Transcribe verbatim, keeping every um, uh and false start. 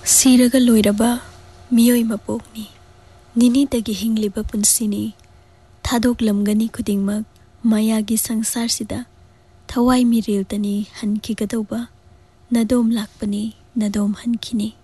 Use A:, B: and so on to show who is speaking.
A: सिरगा लोइरबा मियोय मपोकनी निनीदगी हिंग्लिबा पुंसिनी थादोकलमगनी खुदिंगमक मायागी संसारसिदा थवाई मिरेलतनी हनखिगदौबा नदोम लाकपनी नदोम हनखिनी।